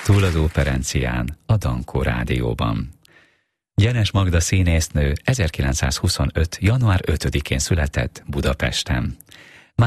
Túl az Óperencián, a Dankó Rádióban. Gyenes Magda színésznő 1925. január 5-én született Budapesten.